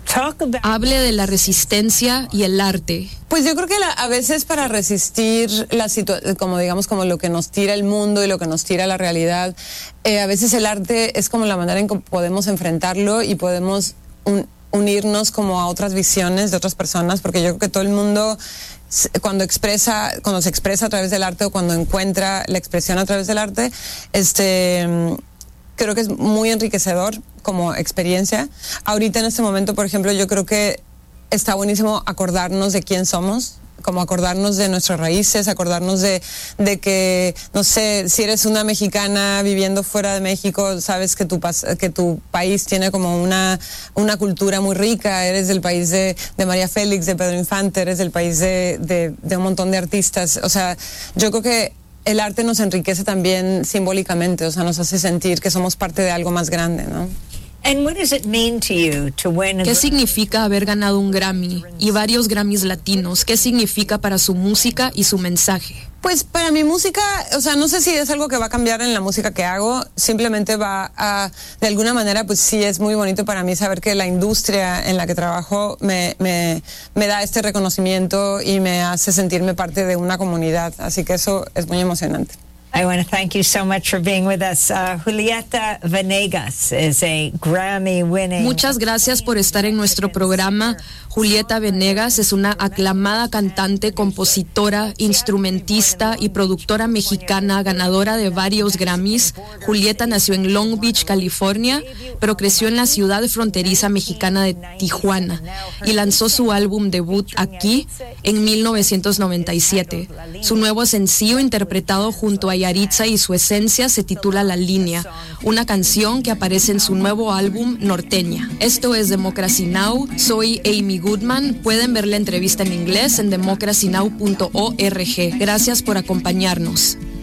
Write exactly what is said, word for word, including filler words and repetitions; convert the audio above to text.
Hable de la resistencia y el arte. Pues yo creo que la, a veces para resistir la situación, como digamos, como lo que nos tira el mundo y lo que nos tira la realidad, eh, a veces el arte es como la manera en que podemos enfrentarlo y podemos un, unirnos como a otras visiones de otras personas, porque yo creo que todo el mundo cuando expresa, cuando se expresa a través del arte o cuando encuentra la expresión a través del arte, este, creo que es muy enriquecedor como experiencia. Ahorita en este momento, por ejemplo, yo creo que está buenísimo acordarnos de quién somos, como acordarnos de nuestras raíces, acordarnos de, de que, no sé, si eres una mexicana viviendo fuera de México, sabes que tu, que tu país tiene como una, una cultura muy rica, eres del país de, de María Félix, de Pedro Infante, eres del país de, de, de un montón de artistas. O sea, yo creo que el arte nos enriquece también simbólicamente, o sea, nos hace sentir que somos parte de algo más grande, ¿no? ¿Qué significa haber ganado un Grammy y varios Grammys latinos? ¿Qué significa para su música y su mensaje? Pues para mi música, o sea, no sé si es algo que va a cambiar en la música que hago, simplemente va a, de alguna manera, pues sí es muy bonito para mí saber que la industria en la que trabajo me, me, me da este reconocimiento y me hace sentirme parte de una comunidad, así que eso es muy emocionante. I want to thank you so much for being with us. Uh, Julieta Venegas is a Grammy-winning... Muchas gracias por estar en nuestro programa. Julieta Venegas es una aclamada cantante, compositora, instrumentista y productora mexicana, ganadora de varios Grammys. Julieta nació en Long Beach, California, pero creció en la ciudad fronteriza mexicana de Tijuana y lanzó su álbum debut aquí en mil novecientos noventa y siete. Su nuevo sencillo, interpretado junto a Yaritza y Su Esencia, se titula La Línea, una canción que aparece en su nuevo álbum Norteña. Esto es Democracy Now! Soy Amy Goodman. Pueden ver la entrevista en inglés en democracy now punto org. Gracias por acompañarnos.